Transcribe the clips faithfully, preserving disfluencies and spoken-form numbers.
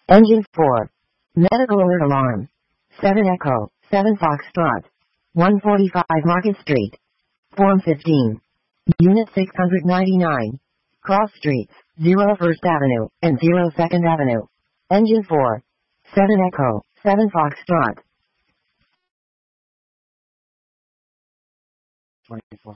Engine four. Medical alert alarm. seven Echo, seven Foxtrot. one forty-five Market Street. Form fifteen. Unit six hundred ninety-nine. Cross streets, zero First Avenue and zero Second Avenue. Engine four. seven Echo, seven Foxtrot. twenty-four.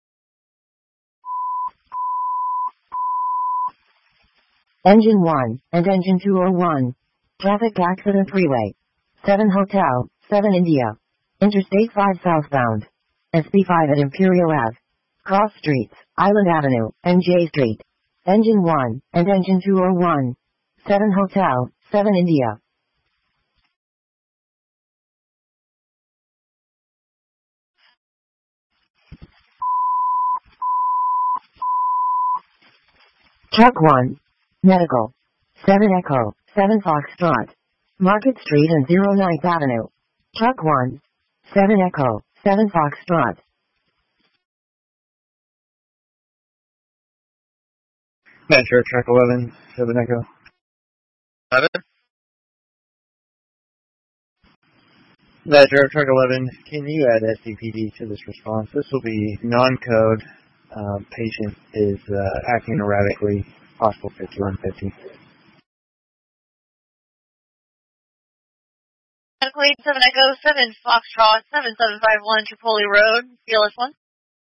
Engine one and Engine two oh one. Traffic accident freeway. seven Hotel, seven India. Interstate five southbound. S P five at Imperial Ave. Cross streets, Island Avenue and J Street. Engine one and Engine two oh one. seven Hotel, seven India. Truck one. Medical. seven Echo, seven Foxtrot. Market Street and zero ninth Avenue. Truck one. seven Echo, seven Foxtrot. Metro Truck eleven, seven Echo. eleven? Metro Truck eleven, can you add S C P D to this response? This will be non-code. Um, patient is uh, acting erratically. Possible fifty-one fifty. Medical eight seven Echo seven Foxtrot seven seven five one Tripoli Road, B L S one.